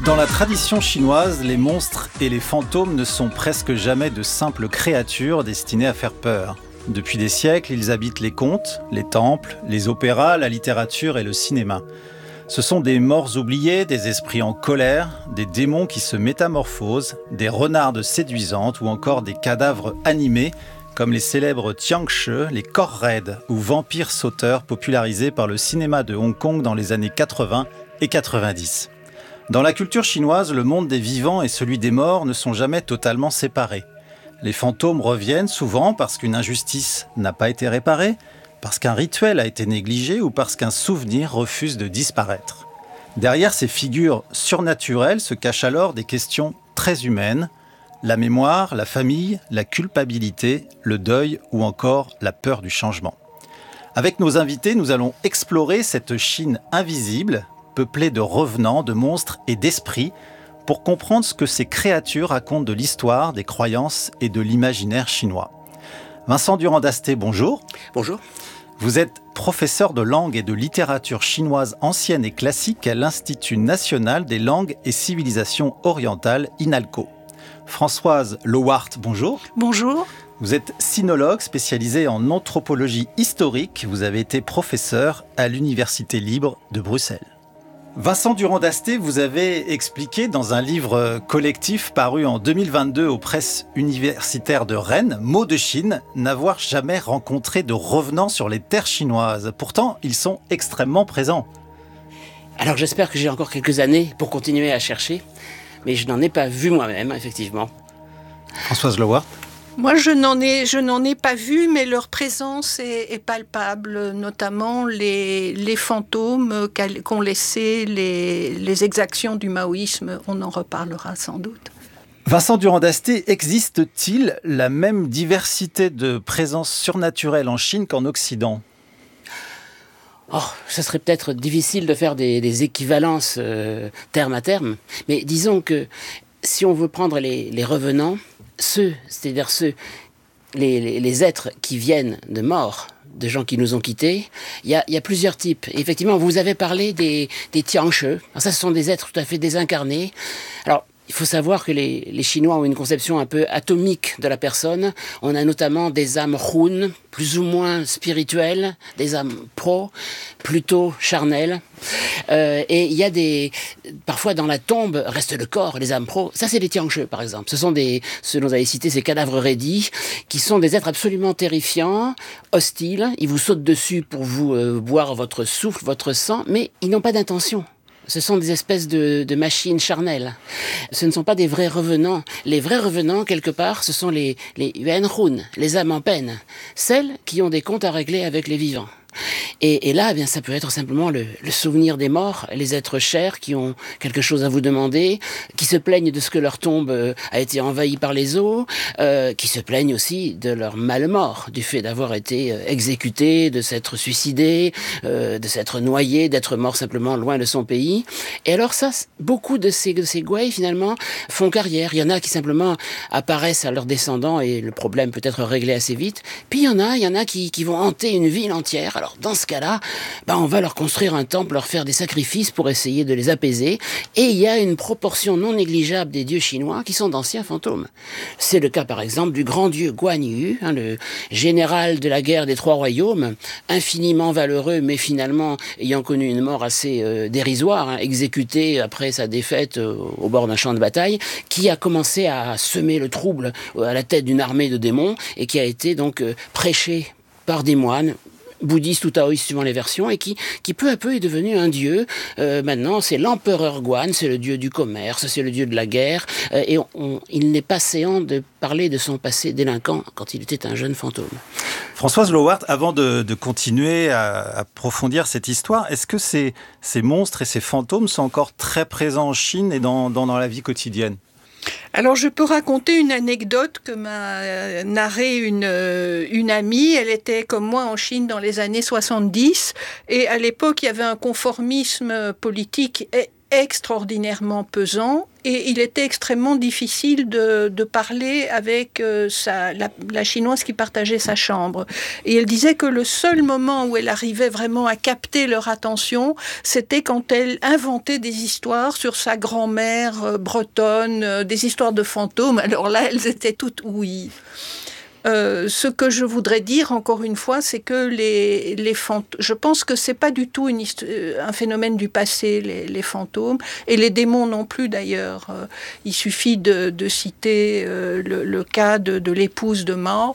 Dans la tradition chinoise, les monstres et les fantômes ne sont presque jamais de simples créatures destinées à faire peur. Depuis des siècles, ils habitent les contes, les temples, les opéras, la littérature et le cinéma. Ce sont des morts oubliés, des esprits en colère, des démons qui se métamorphosent, des renardes séduisantes ou encore des cadavres animés, comme les célèbres Tiangshi, les corps raides ou vampires sauteurs popularisés par le cinéma de Hong Kong dans les années 80 et 90. Dans la culture chinoise, le monde des vivants et celui des morts ne sont jamais totalement séparés. Les fantômes reviennent souvent parce qu'une injustice n'a pas été réparée, parce qu'un rituel a été négligé ou parce qu'un souvenir refuse de disparaître. Derrière ces figures surnaturelles se cachent alors des questions très humaines, la mémoire, la famille, la culpabilité, le deuil ou encore la peur du changement. Avec nos invités, nous allons explorer cette Chine invisible, peuplée de revenants, de monstres et d'esprits, pour comprendre ce que ces créatures racontent de l'histoire, des croyances et de l'imaginaire chinois. Vincent Durand-Dasté, bonjour. Bonjour. Vous êtes professeur de langue et de littérature chinoise ancienne et classique à l'Institut national des langues et civilisations orientales, INALCO. Françoise Lowart, bonjour. Bonjour. Vous êtes sinologue spécialisée en anthropologie historique. Vous avez été professeur à l'Université libre de Bruxelles. Vincent Durand-Dasté, vous avez expliqué dans un livre collectif paru en 2022 aux presses universitaires de Rennes, Mots de Chine, n'avoir jamais rencontré de revenants sur les terres chinoises. Pourtant, ils sont extrêmement présents. Alors j'espère que j'ai encore quelques années pour continuer à chercher, mais je n'en ai pas vu moi-même, effectivement. Françoise Lowart. Moi, je n'en ai pas vu, mais leur présence est palpable, notamment les fantômes qu'ont laissé les exactions du maoïsme. On en reparlera sans doute. Vincent Durand-Dasté, existe-t-il la même diversité de présence surnaturelle en Chine qu'en Occident ? Ça serait peut-être difficile de faire des équivalences terme à terme, mais disons que si on veut prendre les revenants, les êtres qui viennent de morts, de gens qui nous ont quittés, il y a plusieurs types. Et effectivement, vous avez parlé des Tiangshi. Alors ça, ce sont des êtres tout à fait désincarnés. Alors, il faut savoir que les Chinois ont une conception un peu atomique de la personne. On a notamment des âmes Hun, plus ou moins spirituelles, des âmes Pro, plutôt charnelles. Et il y a parfois dans la tombe reste le corps, les âmes Pro. Ça, c'est les Tiangshi, par exemple. Ce sont ceux dont vous avez cité, ces cadavres raidis, qui sont des êtres absolument terrifiants, hostiles. Ils vous sautent dessus pour vous boire votre souffle, votre sang, mais ils n'ont pas d'intention. Ce sont des espèces de machines charnelles. Ce ne sont pas des vrais revenants. Les vrais revenants, quelque part, ce sont les Yuanhun, les âmes en peine. Celles qui ont des comptes à régler avec les vivants. Et là, eh bien, ça peut être simplement le souvenir des morts, les êtres chers qui ont quelque chose à vous demander, qui se plaignent de ce que leur tombe a été envahie par les eaux, qui se plaignent aussi de leur malmort, du fait d'avoir été exécuté, de s'être suicidé, de s'être noyé, d'être mort simplement loin de son pays. Et alors ça, beaucoup de ces gouailles, finalement, font carrière. Il y en a qui simplement apparaissent à leurs descendants et le problème peut être réglé assez vite. Puis il y en a qui vont hanter une ville entière. Alors dans ce cas-là, on va leur construire un temple, leur faire des sacrifices pour essayer de les apaiser. Et il y a une proportion non négligeable des dieux chinois qui sont d'anciens fantômes. C'est le cas par exemple du grand dieu Guan Yu, le général de la guerre des Trois Royaumes, infiniment valeureux mais finalement ayant connu une mort assez dérisoire, exécuté après sa défaite au bord d'un champ de bataille, qui a commencé à semer le trouble à la tête d'une armée de démons et qui a été donc prêché par des moines bouddhiste ou taoïste suivant les versions, et qui peu à peu est devenu un dieu. Maintenant, c'est l'empereur Guan, c'est le dieu du commerce, c'est le dieu de la guerre, et il n'est pas séant de parler de son passé délinquant quand il était un jeune fantôme. Françoise Lowart, avant de continuer à approfondir cette histoire, est-ce que ces monstres et ces fantômes sont encore très présents en Chine et dans la vie quotidienne ? Alors, je peux raconter une anecdote que m'a narrée une amie. Elle était comme moi en Chine dans les années 70. Et à l'époque, il y avait un conformisme politique extraordinairement pesant. et il était extrêmement difficile de parler avec la chinoise qui partageait sa chambre. Et elle disait que le seul moment où elle arrivait vraiment à capter leur attention, c'était quand elle inventait des histoires sur sa grand-mère bretonne, des histoires de fantômes. Alors là, elles étaient toutes ouïes. Ce que je voudrais dire, encore une fois, c'est que les fantômes... Je pense que c'est pas du tout un phénomène du passé, les fantômes, et les démons non plus, d'ailleurs. Il suffit de citer le cas de l'épouse de Mao,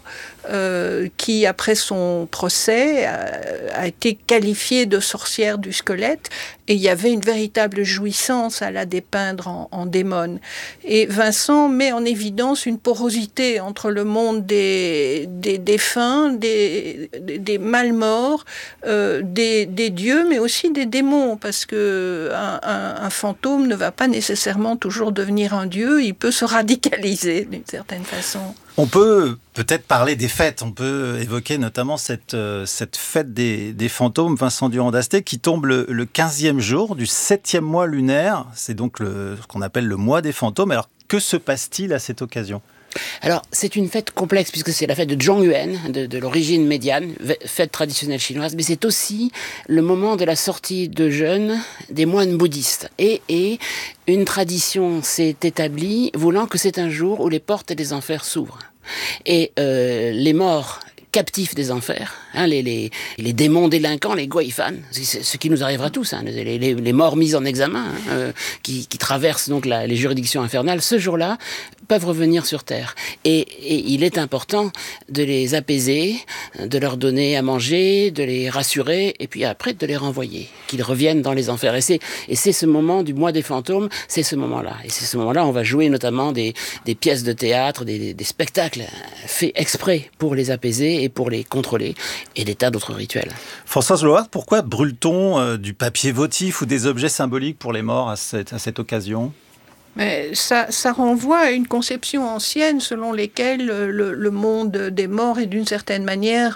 qui, après son procès, a été qualifiée de sorcière du squelette, et il y avait une véritable jouissance à la dépeindre en démone. Et Vincent met en évidence une porosité entre le monde des défunts, des malmorts, des dieux, mais aussi des démons, parce que un fantôme ne va pas nécessairement toujours devenir un dieu, il peut se radicaliser d'une certaine façon. On peut peut-être parler des fêtes, on peut évoquer notamment cette fête des fantômes, Vincent Durand d'Astey, qui tombe le 15e jour du 7e mois lunaire, c'est donc ce qu'on appelle le mois des fantômes. Alors que se passe-t-il à cette occasion ? Alors, c'est une fête complexe puisque c'est la fête de Zhongyuan, de l'origine médiane, fête traditionnelle chinoise, mais c'est aussi le moment de la sortie de jeûne des moines bouddhistes. Et une tradition s'est établie voulant que c'est un jour où les portes des enfers s'ouvrent. Et les morts captifs des enfers, les démons délinquants, les guaifan, c'est ce qui nous arrivera tous, les morts mis en examen, qui traversent donc les juridictions infernales, ce jour-là, peuvent revenir sur Terre. Et il est important de les apaiser, de leur donner à manger, de les rassurer, et puis après de les renvoyer, qu'ils reviennent dans les enfers. Et c'est ce moment du mois des fantômes, c'est ce moment-là. Et c'est ce moment-là, on va jouer notamment des pièces de théâtre, des spectacles faits exprès pour les apaiser et pour les contrôler, et des tas d'autres rituels. Françoise Lohart, pourquoi brûle-t-on du papier votif ou des objets symboliques pour les morts à cette occasion ? Mais ça renvoie à une conception ancienne selon laquelle le monde des morts est d'une certaine manière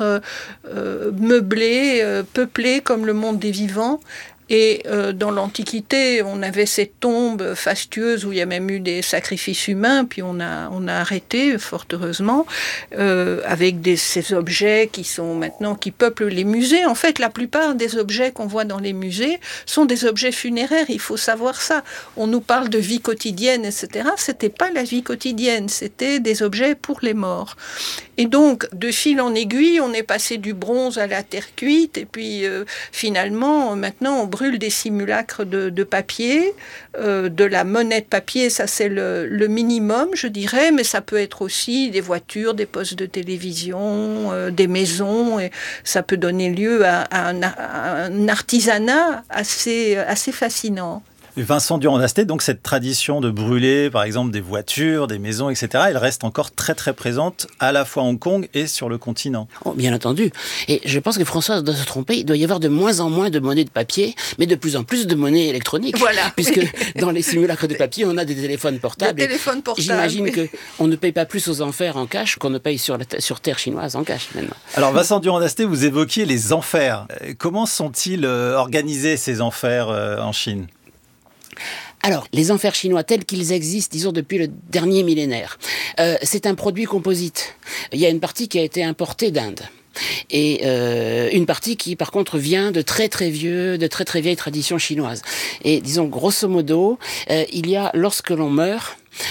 meublé, peuplé comme le monde des vivants. Et dans l'Antiquité, on avait ces tombes fastueuses où il y a même eu des sacrifices humains, puis on a arrêté, fort heureusement, avec ces objets qui peuplent les musées. En fait, la plupart des objets qu'on voit dans les musées sont des objets funéraires, il faut savoir ça. On nous parle de vie quotidienne, etc. C'était pas la vie quotidienne, c'était des objets pour les morts. Et donc, de fil en aiguille, on est passé du bronze à la terre cuite, et puis finalement, maintenant, on brûle des simulacres de papier, de la monnaie de papier, ça c'est le minimum, je dirais, mais ça peut être aussi des voitures, des postes de télévision, des maisons, et ça peut donner lieu à un artisanat assez fascinant. Vincent Durand d'Astey, donc cette tradition de brûler, par exemple, des voitures, des maisons, etc., elle reste encore très très présente à la fois à Hong Kong et sur le continent. Oh, bien entendu. Et je pense que Françoise doit se tromper. Il doit y avoir de moins en moins de monnaie de papier, mais de plus en plus de monnaie électronique. Voilà. Puisque dans les simulacres de papier, on a des téléphones portables. Des téléphones portables. J'imagine qu'on ne paye pas plus aux enfers en cash qu'on ne paye sur terre chinoise en cash maintenant. Alors Vincent Durand d'Astey, vous évoquiez les enfers. Comment sont-ils organisés ces enfers en Chine ? Alors, les enfers chinois tels qu'ils existent, disons, depuis le dernier millénaire, c'est un produit composite. Il y a une partie qui a été importée d'Inde. Et une partie qui, par contre, vient de très très vieilles traditions chinoises. Et disons, grosso modo, il y a, lorsque l'on meurt,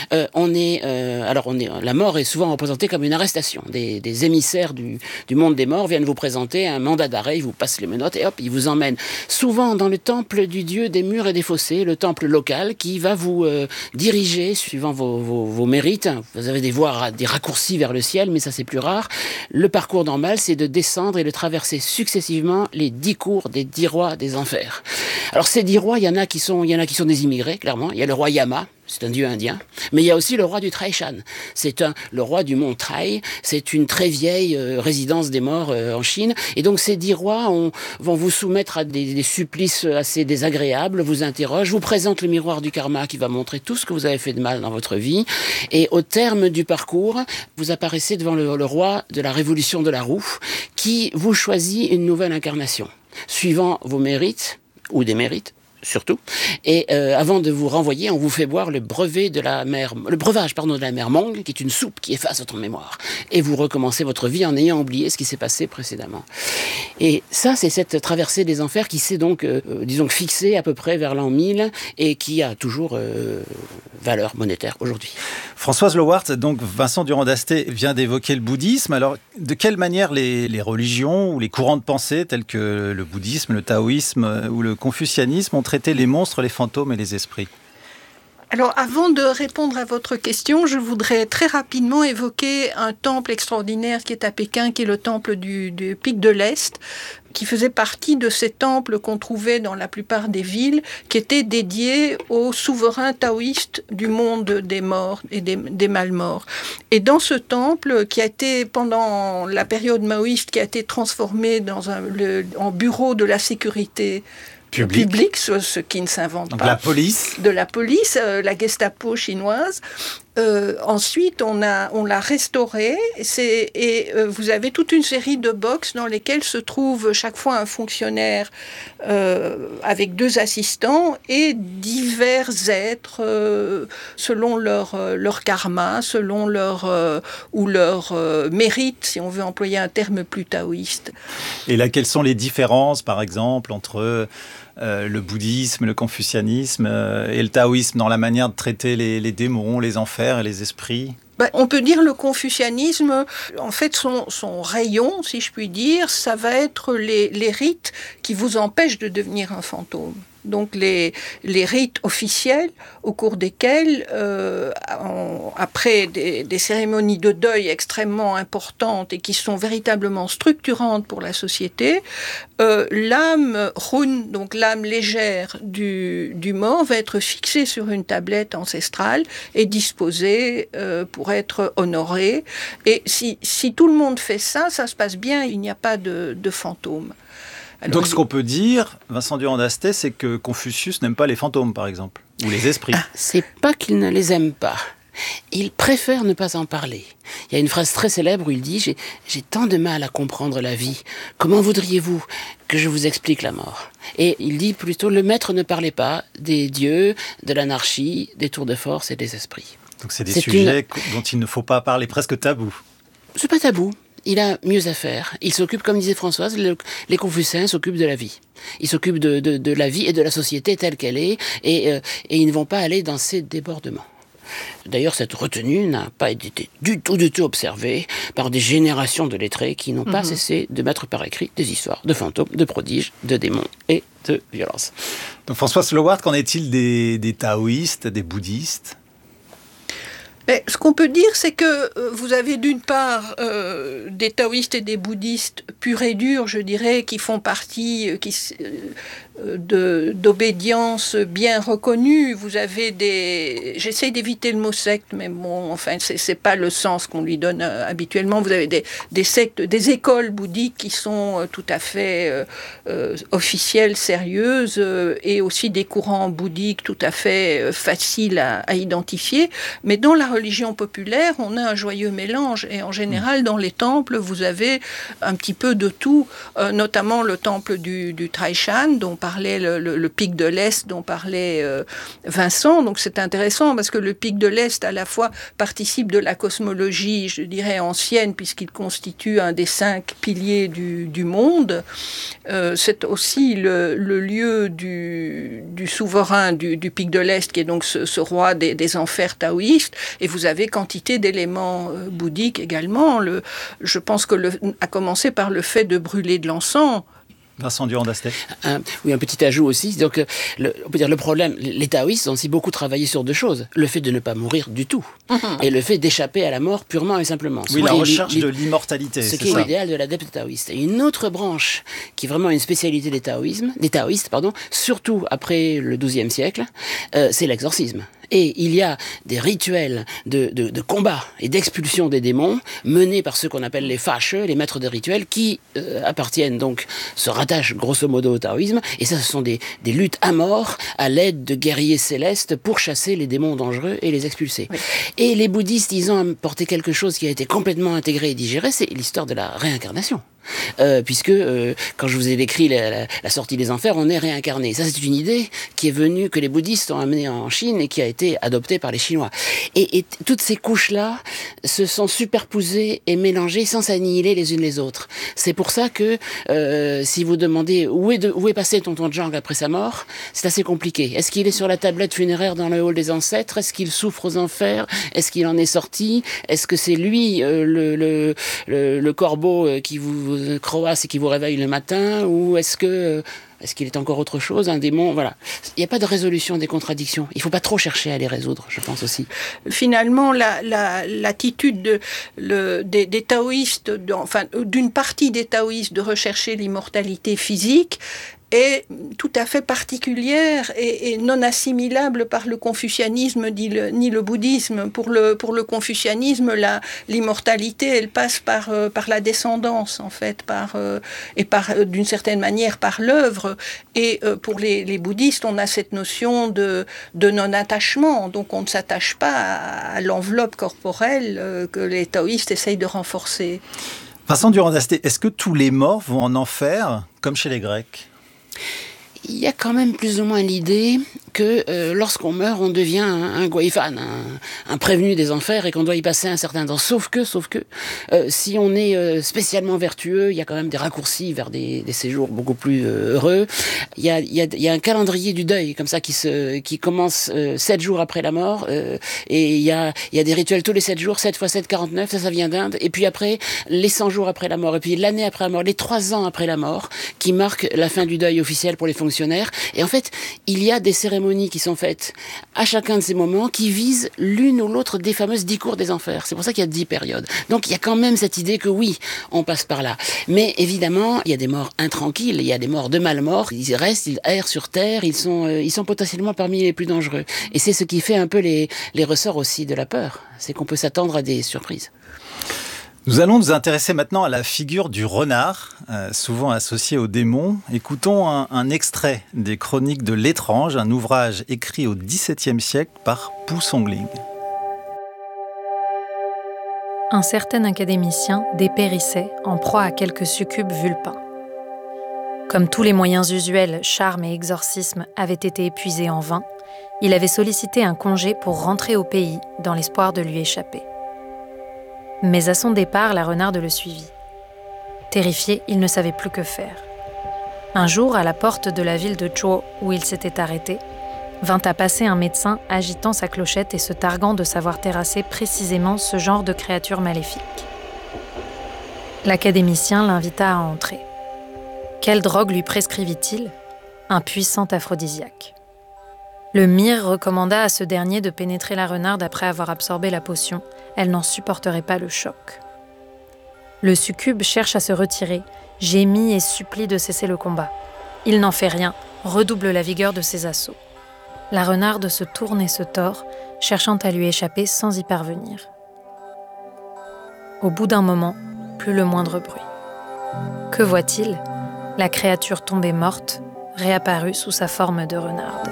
la mort est souvent représentée comme une arrestation. Des émissaires du monde des morts viennent vous présenter un mandat d'arrêt, ils vous passent les menottes et hop, ils vous emmènent souvent dans le temple du dieu des murs et des fossés, le temple local qui va vous diriger suivant vos mérites. Vous avez des raccourcis vers le ciel, mais ça c'est plus rare. Le parcours normal, c'est de descendre et de traverser successivement les 10 cours des 10 rois des enfers. Alors ces 10 rois, il y en a qui sont des immigrés, clairement. Il y a le roi Yama, c'est un dieu indien. Mais il y a aussi le roi du Taishan. C'est le roi du mont Tai. C'est une très vieille résidence des morts en Chine. Et donc ces 10 rois vont vous soumettre à des supplices assez désagréables, vous interrogent, vous présentent le miroir du karma qui va montrer tout ce que vous avez fait de mal dans votre vie. Et au terme du parcours, vous apparaissez devant le roi de la révolution de la roue qui vous choisit une nouvelle incarnation. Suivant vos mérites, ou des mérites, surtout. Et avant de vous renvoyer, on vous fait boire le breuvage de la mer Mong, qui est une soupe qui efface votre mémoire. Et vous recommencez votre vie en ayant oublié ce qui s'est passé précédemment. Et ça, c'est cette traversée des enfers qui s'est donc, disons, fixée à peu près vers l'an 1000 et qui a toujours valeur monétaire aujourd'hui. Françoise Lowart, donc Vincent Durand d'Astey vient d'évoquer le bouddhisme. Alors, de quelle manière les religions ou les courants de pensée tels que le bouddhisme, le taoïsme ou le confucianisme ont traité les monstres, les fantômes et les esprits ? Alors, avant de répondre à votre question, je voudrais très rapidement évoquer un temple extraordinaire qui est à Pékin, qui est le temple du Pic de l'Est, qui faisait partie de ces temples qu'on trouvait dans la plupart des villes, qui étaient dédiés aux souverains taoïstes du monde des morts et des malmorts. Et dans ce temple, qui a été, pendant la période maoïste, qui a été transformé en bureau de la sécurité public, ce qui ne s'invente pas. La police. De la police, la Gestapo chinoise. Ensuite, on l'a restauré et vous avez toute une série de box dans lesquelles se trouve chaque fois un fonctionnaire avec 2 assistants et divers êtres selon leur karma, selon leur mérite, si on veut employer un terme plus taoïste. Et là, quelles sont les différences, par exemple, entre le bouddhisme, le confucianisme et le taoïsme dans la manière de traiter les démons, les enfers et les esprits ? On peut dire le confucianisme, en fait, son rayon, si je puis dire, ça va être les rites qui vous empêchent de devenir un fantôme. Donc les rites officiels au cours desquels, après des cérémonies de deuil extrêmement importantes et qui sont véritablement structurantes pour la société, l'âme Hun, donc l'âme légère du mort, va être fixée sur une tablette ancestrale et disposée pour être honorée. Et si tout le monde fait ça, ça se passe bien, il n'y a pas de fantômes. Alors, donc ce qu'on peut dire, Vincent Durand d'Astey, c'est que Confucius n'aime pas les fantômes, par exemple, ou les esprits. C'est pas qu'il ne les aime pas. Il préfère ne pas en parler. Il y a une phrase très célèbre où il dit « J'ai tant de mal à comprendre la vie. Comment voudriez-vous que je vous explique la mort ?» Et il dit plutôt « Le maître ne parlait pas des dieux, de l'anarchie, des tours de force et des esprits. » Donc c'est des sujets dont il ne faut pas parler, presque tabou. C'est pas tabou. Il a mieux à faire. Il s'occupe, comme disait Françoise, les Confucéens s'occupent de la vie. Ils s'occupent de la vie et de la société telle qu'elle est, et ils ne vont pas aller dans ces débordements. D'ailleurs, cette retenue n'a pas été du tout observée par des générations de lettrés qui n'ont pas cessé de mettre par écrit des histoires de fantômes, de prodiges, de démons et de violences. Donc Françoise Lowart, qu'en est-il des taoïstes, des bouddhistes ? Mais ce qu'on peut dire, c'est que vous avez d'une part des taoïstes et des bouddhistes purs et durs, je dirais, qui font partie d'obédience bien reconnue. Vous avez j'essaie d'éviter le mot secte, mais bon, enfin, c'est pas le sens qu'on lui donne habituellement. Vous avez des sectes, des écoles bouddhiques qui sont tout à fait officielles, sérieuses, et aussi des courants bouddhiques tout à fait faciles à identifier. Mais dans la religion populaire, on a un joyeux mélange, et en général, dans les temples, vous avez un petit peu de tout, notamment le temple du Taishan, dont parlait le pic de l'Est, dont parlait Vincent. Donc c'est intéressant, parce que le pic de l'Est, à la fois, participe de la cosmologie, je dirais, ancienne, puisqu'il constitue un des 5 piliers du monde. C'est aussi le lieu du souverain du pic de l'Est, qui est donc ce roi des enfers taoïstes, et vous avez quantité d'éléments bouddhiques également. Je pense à commencer par le fait de brûler de l'encens. Vincent Durand d'Astey. Oui, un petit ajout aussi. Donc, on peut dire le problème, les taoïstes ont aussi beaucoup travaillé sur 2 choses. Le fait de ne pas mourir du tout. Et le fait d'échapper à la mort purement et simplement. Oui, la recherche de l'immortalité. Ce qui est l'idéal de l'adepte taoïste. Et une autre branche qui est vraiment une spécialité des taoïstes, surtout après le XIIe siècle, c'est l'exorcisme. Et il y a des rituels de combat et d'expulsion des démons menés par ceux qu'on appelle les fâcheux, les maîtres de rituels, qui appartiennent donc, se rattachent grosso modo au taoïsme. Et ça, ce sont des luttes à mort à l'aide de guerriers célestes pour chasser les démons dangereux et les expulser. Oui. Et les bouddhistes, ils ont apporté quelque chose qui a été complètement intégré et digéré, c'est l'histoire de la réincarnation. puisque quand je vous ai décrit la sortie des enfers, on est réincarné. Ça, c'est une idée qui est venue, que les bouddhistes ont amenée en Chine et qui a été adoptée par les Chinois. Et toutes ces couches-là se sont superposées et mélangées sans s'annihiler les unes les autres. C'est pour ça que si vous demandez où est passé tonton Jang après sa mort, c'est assez compliqué. Est-ce qu'il est sur la tablette funéraire dans le hall des ancêtres? Est-ce qu'il souffre aux enfers? Est-ce qu'il en est sorti? Est-ce que c'est lui le corbeau qui vous croasse et qui vous réveille le matin? Ou est-ce qu'il est encore autre chose, un démon? Voilà. Il n'y a pas de résolution des contradictions. Il ne faut pas trop chercher à les résoudre, je pense aussi. Finalement, l'attitude des taoïstes, d'une partie des taoïstes de rechercher l'immortalité physique, est tout à fait particulière et non assimilable par le confucianisme ni le bouddhisme. Pour le confucianisme, l'immortalité, elle passe par la descendance, en fait, d'une certaine manière par l'œuvre. Et pour les bouddhistes, on a cette notion de non-attachement. Donc on ne s'attache pas à l'enveloppe corporelle que les taoïstes essayent de renforcer. Vincent Durand-Dasté, est-ce que tous les morts vont en enfer, comme chez les Grecs ? Il y a quand même plus ou moins l'idée que lorsqu'on meurt, on devient un Guaifan, un prévenu des enfers, et qu'on doit y passer un certain temps. Sauf que, si on est spécialement vertueux, il y a quand même des raccourcis vers des séjours beaucoup plus heureux. Il y a un calendrier du deuil, comme ça, qui commence 7 jours après la mort, et il y a des rituels tous les 7 jours, 7 x 7, 49, ça vient d'Inde, et puis après, les 100 jours après la mort, et puis l'année après la mort, les 3 ans après la mort, qui marquent la fin du deuil officiel pour les fonctionnaires. Et en fait, il y a des cérémonies qui sont faites à chacun de ces moments qui visent l'une ou l'autre des fameuses 10 cours des enfers. C'est pour ça qu'il y a 10 périodes. Donc il y a quand même cette idée que oui, on passe par là. Mais évidemment, il y a des morts intranquilles, il y a des morts de malmort. Ils restent, ils errent sur Terre, ils sont potentiellement parmi les plus dangereux. Et c'est ce qui fait un peu les ressorts aussi de la peur. C'est qu'on peut s'attendre à des surprises. Nous allons nous intéresser maintenant à la figure du renard, souvent associé aux démons. Écoutons un extrait des Chroniques de l'étrange, un ouvrage écrit au XVIIe siècle par Pu Songling. Un certain académicien dépérissait en proie à quelques succubes vulpins. Comme tous les moyens usuels, charme et exorcisme avaient été épuisés en vain, il avait sollicité un congé pour rentrer au pays dans l'espoir de lui échapper. Mais à son départ, la renarde le suivit. Terrifié, il ne savait plus que faire. Un jour, à la porte de la ville de Zhuo, où il s'était arrêté, vint à passer un médecin agitant sa clochette et se targuant de savoir terrasser précisément ce genre de créature maléfique. L'académicien l'invita à entrer. Quelle drogue lui prescrivit-il ? Un puissant aphrodisiaque. Le myrrhe recommanda à ce dernier de pénétrer la renarde après avoir absorbé la potion. Elle n'en supporterait pas le choc. Le succube cherche à se retirer, gémit et supplie de cesser le combat. Il n'en fait rien, redouble la vigueur de ses assauts. La renarde se tourne et se tord, cherchant à lui échapper sans y parvenir. Au bout d'un moment, plus le moindre bruit. Que voit-il ? La créature tombée morte, réapparue sous sa forme de renarde.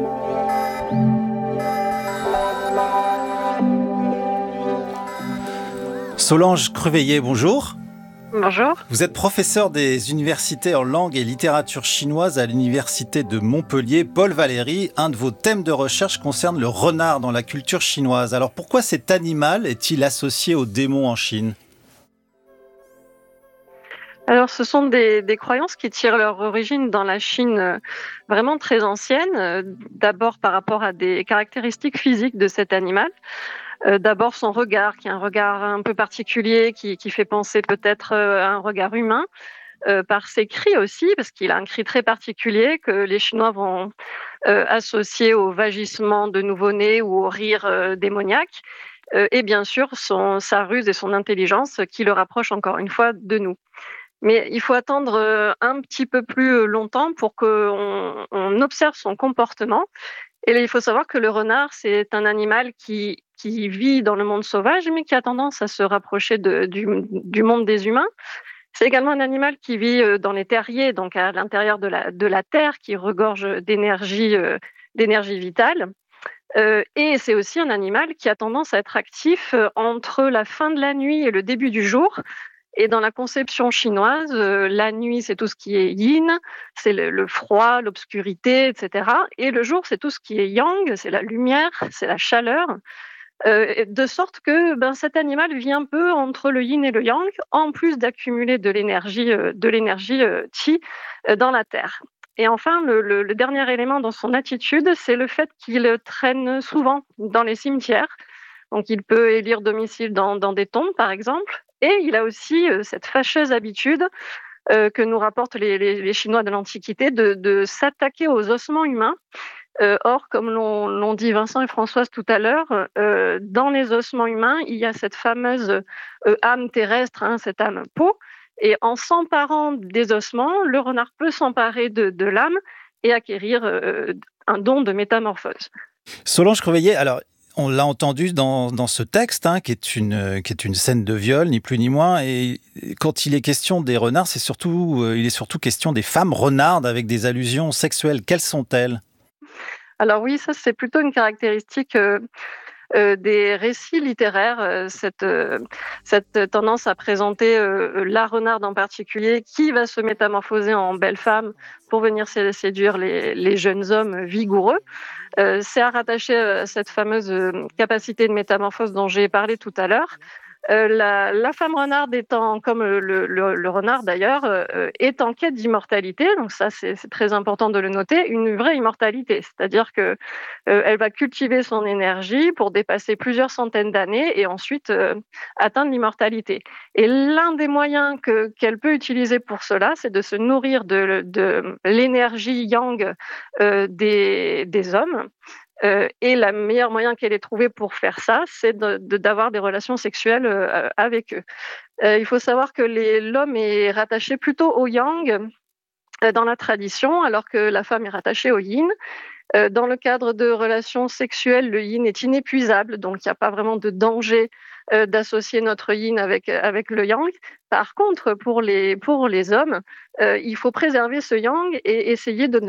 Solange Cruveillet, bonjour. Bonjour. Vous êtes professeur des universités en langue et littérature chinoise à l'université de Montpellier. Paul Valéry, un de vos thèmes de recherche concerne le renard dans la culture chinoise. Alors pourquoi cet animal est-il associé aux démons en Chine ? Alors, ce sont des croyances qui tirent leur origine dans la Chine vraiment très ancienne. D'abord par rapport à des caractéristiques physiques de cet animal. D'abord son regard, qui est un regard un peu particulier, qui fait penser peut-être à un regard humain. Par ses cris aussi, parce qu'il a un cri très particulier que les Chinois vont associer au vagissement de nouveau-né ou au rire démoniaque. Et bien sûr, sa ruse et son intelligence qui le rapprochent encore une fois de nous. Mais il faut attendre un petit peu plus longtemps pour qu'on observe son comportement. Et là, il faut savoir que le renard, c'est un animal qui vit dans le monde sauvage, mais qui a tendance à se rapprocher du monde des humains. C'est également un animal qui vit dans les terriers, donc à l'intérieur de la terre, qui regorge d'énergie vitale. Et c'est aussi un animal qui a tendance à être actif entre la fin de la nuit et le début du jour. Et dans la conception chinoise, la nuit, c'est tout ce qui est yin, c'est le froid, l'obscurité, etc. Et le jour, c'est tout ce qui est yang, c'est la lumière, c'est la chaleur. De sorte que cet animal vit un peu entre le yin et le yang, en plus d'accumuler de l'énergie qi dans la terre. Et enfin, le dernier élément dans son attitude, c'est le fait qu'il traîne souvent dans les cimetières. Donc, il peut élire domicile dans des tombes, par exemple. Et il a aussi cette fâcheuse habitude que nous rapportent les Chinois de l'Antiquité de s'attaquer aux ossements humains. Or, comme l'ont dit Vincent et Françoise tout à l'heure, dans les ossements humains, il y a cette fameuse âme terrestre, cette âme peau. Et en s'emparant des ossements, le renard peut s'emparer de l'âme et acquérir un don de métamorphose. Solange Creveillet, alors on l'a entendu dans ce texte, qui est une scène de viol, ni plus ni moins. Et quand il est question des renards, il est surtout question des femmes renardes avec des allusions sexuelles. Quelles sont-elles ? Alors oui, ça c'est plutôt une caractéristique des récits littéraires, cette tendance à présenter la renarde en particulier qui va se métamorphoser en belle femme pour venir séduire les jeunes hommes vigoureux. C'est à rattacher à cette fameuse capacité de métamorphose dont j'ai parlé tout à l'heure. La femme renarde étant, comme le renard d'ailleurs, est en quête d'immortalité. Donc ça, c'est très important de le noter, une vraie immortalité. C'est-à-dire que elle va cultiver son énergie pour dépasser plusieurs centaines d'années et ensuite atteindre l'immortalité. Et l'un des moyens qu'elle peut utiliser pour cela, c'est de se nourrir de l'énergie yang des hommes. Et le meilleur moyen qu'elle ait trouvé pour faire ça, c'est d'avoir des relations sexuelles avec eux. Il faut savoir que l'homme est rattaché plutôt au yang dans la tradition, alors que la femme est rattachée au yin. Dans le cadre de relations sexuelles, le yin est inépuisable, donc il n'y a pas vraiment de danger d'associer notre yin avec le yang. Par contre, pour les hommes, il faut préserver ce yang et essayer de ne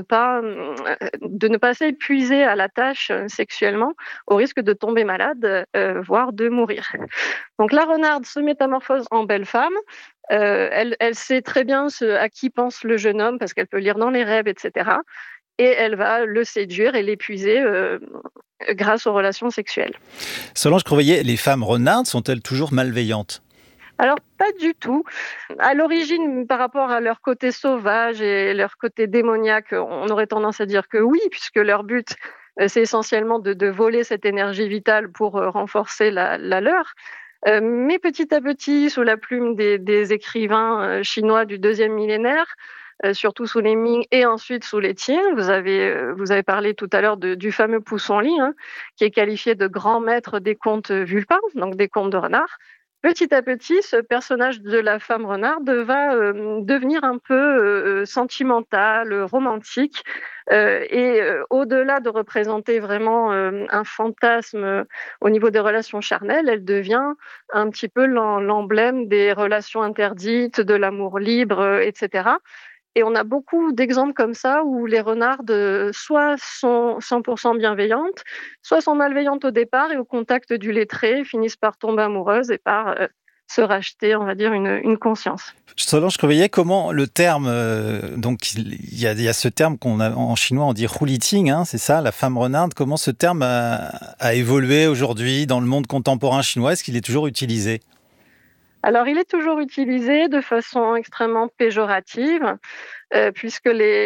pas s'épuiser à la tâche sexuellement, au risque de tomber malade, voire de mourir. Donc la renarde se métamorphose en belle femme. Elle sait très bien à qui pense le jeune homme parce qu'elle peut lire dans les rêves, etc. Et elle va le séduire et l'épuiser grâce aux relations sexuelles. Solange Creveillet, les femmes renardes sont-elles toujours malveillantes ? Alors, pas du tout. À l'origine, par rapport à leur côté sauvage et leur côté démoniaque, on aurait tendance à dire que oui, puisque leur but, c'est essentiellement de voler cette énergie vitale pour renforcer la leur. Mais petit à petit, sous la plume des écrivains chinois du 2e millénaire, surtout sous les Ming et ensuite sous les Qing. Vous avez parlé tout à l'heure du fameux Pusongli, qui est qualifié de grand maître des contes vulpins, donc des contes de renards. Petit à petit, ce personnage de la femme renarde va devenir un peu sentimental, romantique, et au-delà de représenter vraiment un fantasme au niveau des relations charnelles, elle devient un petit peu l'emblème des relations interdites, de l'amour libre, etc. Et on a beaucoup d'exemples comme ça où les renardes soit sont 100% bienveillantes, soit sont malveillantes au départ et au contact du lettré finissent par tomber amoureuses et par se racheter, on va dire, une conscience. Solange Creveillet, comment le terme, donc il y a ce terme qu'on a en chinois, on dit ruliting, c'est ça, la femme renarde, comment ce terme a évolué aujourd'hui dans le monde contemporain chinois? Est-ce qu'il est toujours utilisé? Alors, il est toujours utilisé de façon extrêmement péjorative, puisque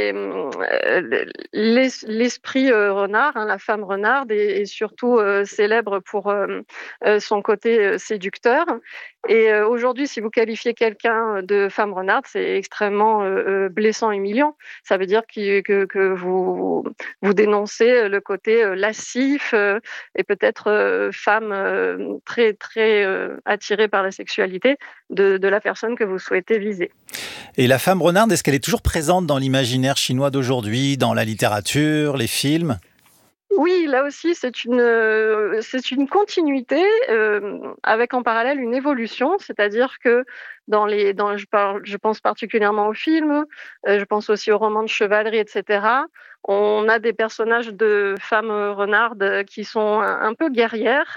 l'esprit renard, la femme renarde, est surtout célèbre pour son côté séducteur. Et aujourd'hui, si vous qualifiez quelqu'un de femme renarde, c'est extrêmement blessant et humiliant. Ça veut dire que vous dénoncez le côté lascif et peut-être femme très, très attirée par la sexualité de la personne que vous souhaitez viser. Et la femme renarde, est-ce qu'elle est toujours présente dans l'imaginaire chinois d'aujourd'hui, dans la littérature, les films ? Oui, là aussi, c'est une continuité avec en parallèle une évolution, c'est-à-dire que je pense particulièrement aux films, je pense aussi aux romans de chevalerie, etc. On a des personnages de femmes renardes qui sont un peu guerrières,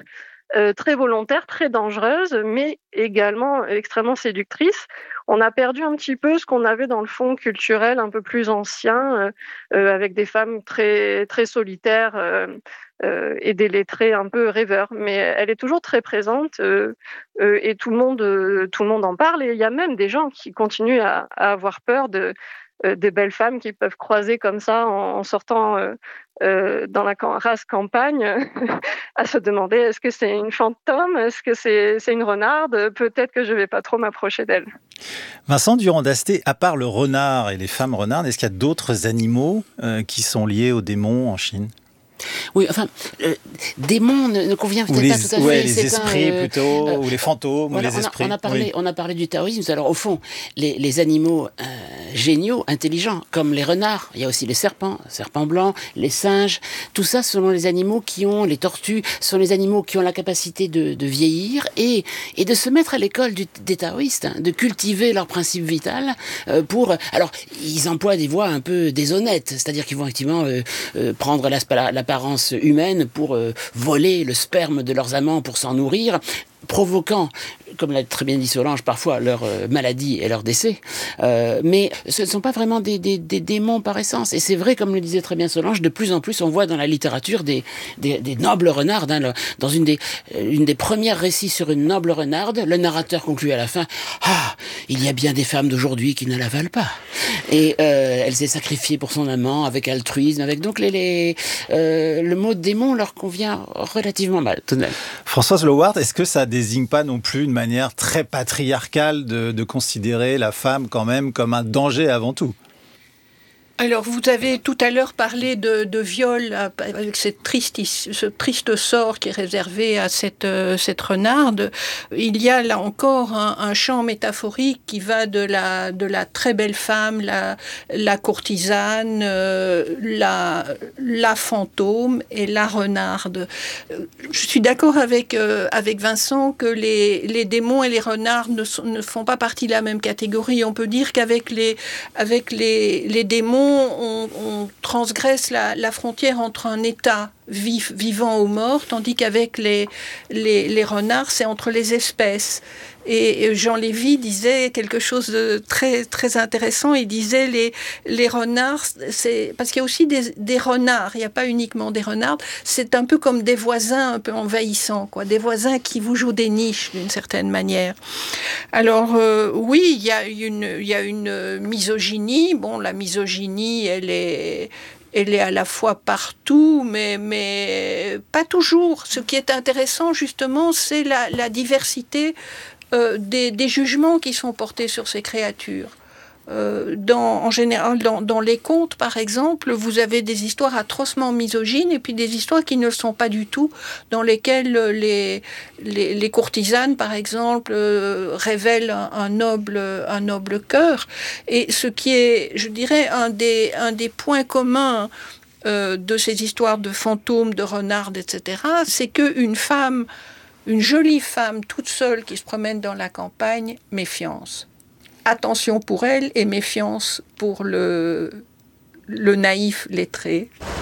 très volontaire, très dangereuse, mais également extrêmement séductrice. On a perdu un petit peu ce qu'on avait dans le fond culturel un peu plus ancien, avec des femmes très, très solitaires et des lettrés un peu rêveurs. Mais elle est toujours très présente et tout le monde en parle. Et il y a même des gens qui continuent à avoir peur des belles femmes qu'ils peuvent croiser comme ça en sortant dans la race campagne, à se demander est-ce que c'est une fantôme, est-ce que c'est une renarde, peut-être que je vais pas trop m'approcher d'elle. Vincent Durand-Dasté, à part le renard et les femmes renardes, est-ce qu'il y a d'autres animaux qui sont liés aux démons en Chine ? Oui, enfin, démon ne convient peut-être pas tout à fait. Les esprits plutôt, ou les fantômes, voilà, ou les esprits. On a parlé du taoïsme. Alors au fond, les animaux géniaux, intelligents, comme les renards, il y a aussi les serpents blancs, les singes, tout ça sont les animaux les tortues, sont les animaux qui ont la capacité de vieillir et de se mettre à l'école des taoïstes, de cultiver leur principe vital alors, ils emploient des voies un peu déshonnêtes, c'est-à-dire qu'ils vont effectivement prendre l'apparence humaine pour voler le sperme de leurs amants pour s'en nourrir, provoquant, comme l'a très bien dit Solange, parfois leur maladie et leur décès. Mais ce ne sont pas vraiment des démons par essence. Et c'est vrai, comme le disait très bien Solange, de plus en plus on voit dans la littérature des nobles renardes. Dans une des premières récits sur une noble renarde, le narrateur conclut à la fin « Ah, il y a bien des femmes d'aujourd'hui qui ne la valent pas. » Et elle s'est sacrifiée pour son amant avec altruisme. Donc le mot démon leur convient relativement mal, tout de même. Françoise Lowart, est-ce que ça désigne pas non plus une manière très patriarcale de considérer la femme quand même comme un danger avant tout ? Alors, vous avez tout à l'heure parlé de viol avec ce triste sort qui est réservé à cette renarde. Il y a là encore un champ métaphorique qui va de la très belle femme, la courtisane, la fantôme et la renarde. Je suis d'accord avec Vincent que les démons et les renardes ne font pas partie de la même catégorie. On peut dire qu'avec les démons, on transgresse la frontière entre un état vivant ou mort, tandis qu'avec les renards, c'est entre les espèces. Et Jean Lévy disait quelque chose de très, très intéressant. Il disait les renards, parce qu'il y a aussi des renards, il n'y a pas uniquement des renards, c'est un peu comme des voisins un peu envahissants, quoi, des voisins qui vous jouent des niches d'une certaine manière. Alors oui, il y a une misogynie. Bon, la misogynie, elle est à la fois partout, mais pas toujours. Ce qui est intéressant, justement, c'est la diversité des jugements qui sont portés sur ces créatures. En général, dans les contes, par exemple, vous avez des histoires atrocement misogynes et puis des histoires qui ne le sont pas du tout, dans lesquelles les courtisanes, par exemple, révèlent un noble cœur. Et ce qui est, je dirais, un des points communs de ces histoires de fantômes, de renardes, etc., c'est qu'une femme, une jolie femme toute seule qui se promène dans la campagne, méfiance. Attention pour elle et méfiance pour le naïf lettré.